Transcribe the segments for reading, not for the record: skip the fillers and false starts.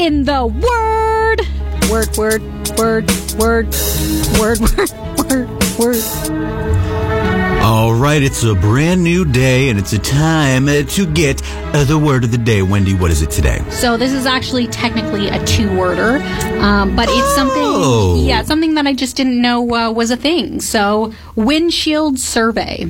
in the word. Word, word, word, word, word, word, word, word. All right, it's a brand new day, and it's a time to get the word of the day. Wendy, what is it today? So this is actually technically a two-worder, but it's something that I just didn't know was a thing. So, windshield survey.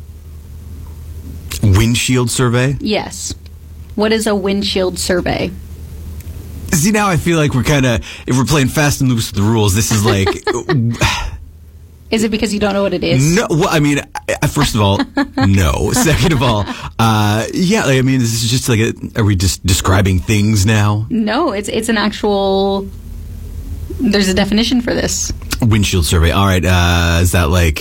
Windshield survey? Yes. What is a windshield survey? See, now I feel like if we're playing fast and loose with the rules, this is like... Is it because you don't know what it is? No, well, I mean, first of all, no. Second of all, this is just are we just describing things now? No, it's an actual, there's a definition for this. Windshield survey. All right, is that like,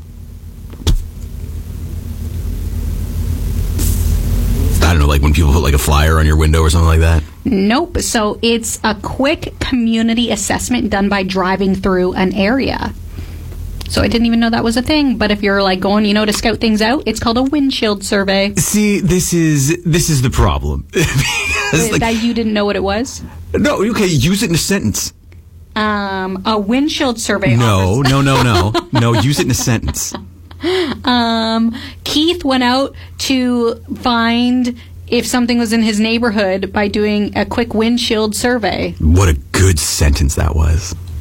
I don't know, like when people put like a flyer on your window or something like that? Nope. So it's a quick community assessment done by driving through an area. So I didn't even know that was a thing. But if you're like going, to scout things out, it's called a windshield survey. See, this is the problem. That you didn't know what it was? No, okay, use it in a sentence. A windshield survey. No, use it in a sentence. Keith went out to find if something was in his neighborhood by doing a quick windshield survey. What a good sentence that was.